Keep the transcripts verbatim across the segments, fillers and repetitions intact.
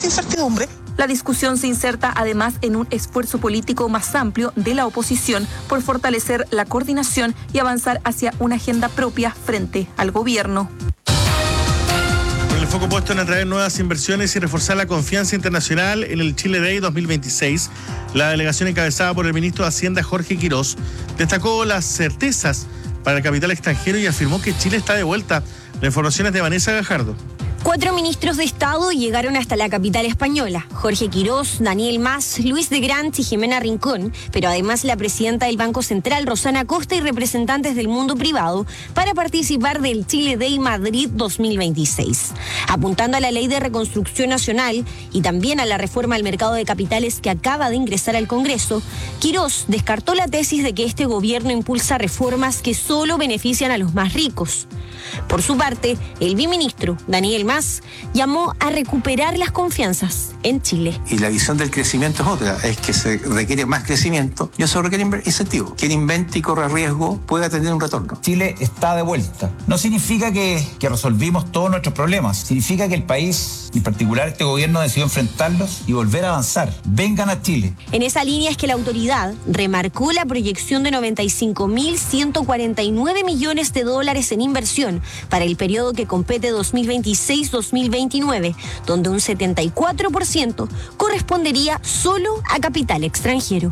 incertidumbre. La discusión se inserta además en un esfuerzo político más amplio de la oposición por fortalecer la coordinación y avanzar hacia una agenda propia frente al gobierno. Con el foco puesto en atraer nuevas inversiones y reforzar la confianza internacional en el Chile Day dos mil veintiséis, la delegación encabezada por el ministro de Hacienda Jorge Quirós destacó las certezas para el capital extranjero y afirmó que Chile está de vuelta. La información es de Vanessa Gajardo. Cuatro ministros de Estado llegaron hasta la capital española: Jorge Quirós, Daniel Mas, Luis de Grant y Jimena Rincón, pero además la presidenta del Banco Central, Rosana Costa, y representantes del mundo privado para participar del Chile Day Madrid dos mil veintiséis. Apuntando a la Ley de Reconstrucción Nacional y también a la reforma al mercado de capitales que acaba de ingresar al Congreso, Quirós descartó la tesis de que este gobierno impulsa reformas que solo benefician a los más ricos. Por su parte, el biministro Daniel Mas llamó a recuperar las confianzas en Chile. Y la visión del crecimiento es otra, es que se requiere más crecimiento y eso requiere incentivos. Quien invente y corra riesgo puede tener un retorno. Chile está de vuelta. No significa que, que resolvimos todos nuestros problemas, significa que el país, en particular este gobierno, decidió enfrentarlos y volver a avanzar. Vengan a Chile. En esa línea es que la autoridad remarcó la proyección de noventa y cinco mil ciento cuarenta y nueve millones de dólares en inversión para el periodo que compete dos mil veintiséis dos mil veintinueve, donde un setenta y cuatro por ciento correspondería solo a capital extranjero.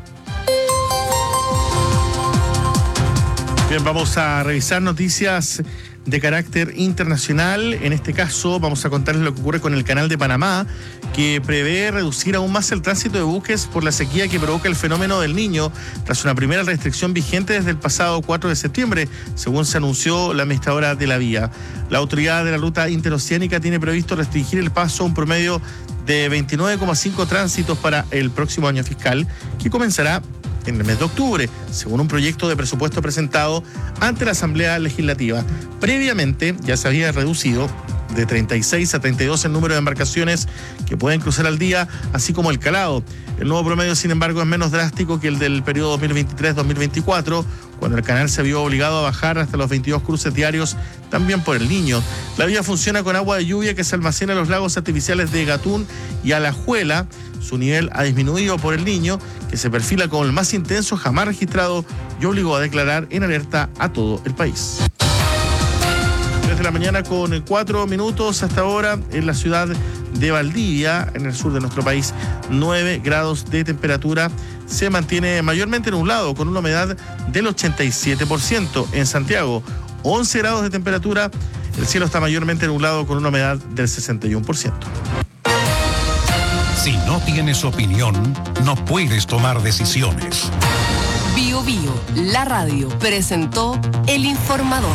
Bien, vamos a revisar noticias de carácter internacional. En este caso vamos a contarles lo que ocurre con el Canal de Panamá, que prevé reducir aún más el tránsito de buques por la sequía que provoca el fenómeno del Niño, tras una primera restricción vigente desde el pasado cuatro de septiembre, según se anunció la administradora de la vía. La autoridad de la ruta interoceánica tiene previsto restringir el paso a un promedio de veintinueve coma cinco tránsitos para el próximo año fiscal, que comenzará en el mes de octubre, según un proyecto de presupuesto presentado ante la Asamblea Legislativa. Previamente ya se había reducido de treinta y seis a treinta y dos el número de embarcaciones que pueden cruzar al día, así como el calado. El nuevo promedio, sin embargo, es menos drástico que el del periodo dos mil veintitrés dos mil veinticuatro, cuando el canal se vio obligado a bajar hasta los veintidós cruces diarios, también por el Niño. La vía funciona con agua de lluvia que se almacena en los lagos artificiales de Gatún y Alajuela. Su nivel ha disminuido por el Niño, que se perfila como el más intenso jamás registrado y obligó a declarar en alerta a todo el país. Desde la mañana con cuatro minutos hasta ahora en la ciudad de Valdivia, en el sur de nuestro país, nueve grados de temperatura. Se mantiene mayormente nublado con una humedad del ochenta y siete por ciento. En Santiago, once grados de temperatura. El cielo está mayormente nublado con una humedad del sesenta y uno por ciento. Si no tienes opinión, no puedes tomar decisiones. Bio Bio, la radio, presentó El Informador.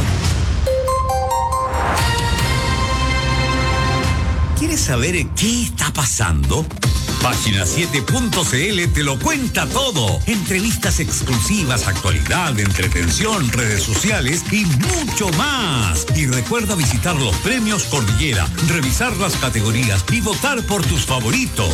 ¿Quieres saber qué está pasando? Página siete punto c l te lo cuenta todo. Entrevistas exclusivas, actualidad, entretención, redes sociales y mucho más. Y recuerda visitar los premios Cordillera, revisar las categorías y votar por tus favoritos.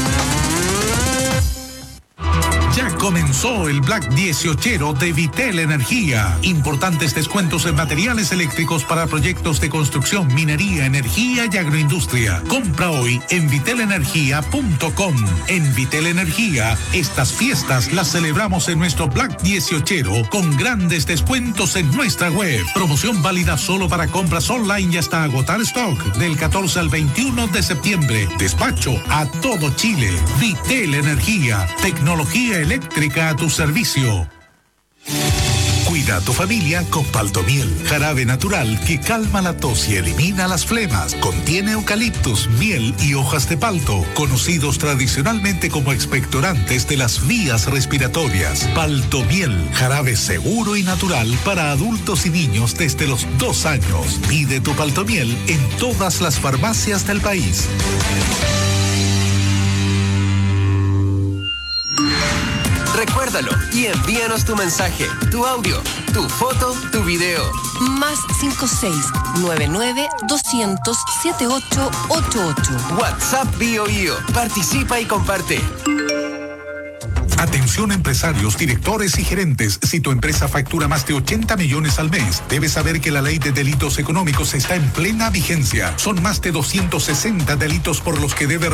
Ya comenzó el Black dieciochero de Vitel Energía. Importantes descuentos en materiales eléctricos para proyectos de construcción, minería, energía y agroindustria. Compra hoy en vitel energía punto com. En Vitel Energía, estas fiestas las celebramos en nuestro Black dieciochero con grandes descuentos en nuestra web. Promoción válida solo para compras online y hasta agotar stock del catorce al veintiuno de septiembre. Despacho a todo Chile. Vitel Energía. Tecnología eléctrica a tu servicio. Cuida a tu familia con Paltomiel, jarabe natural que calma la tos y elimina las flemas. Contiene eucaliptus, miel y hojas de palto, conocidos tradicionalmente como expectorantes de las vías respiratorias. Paltomiel, jarabe seguro y natural para adultos y niños desde los dos años. Pide tu Paltomiel en todas las farmacias del país. Recuérdalo y envíanos tu mensaje, tu audio, tu foto, tu video. Más cinco seis nueve nueve doscientos setenta y ocho ochenta y ocho. WhatsApp Bio Bio. Participa y comparte. Atención empresarios, directores y gerentes. Si tu empresa factura más de ochenta millones al mes, debes saber que la ley de delitos económicos está en plena vigencia. Son más de doscientos sesenta delitos por los que debe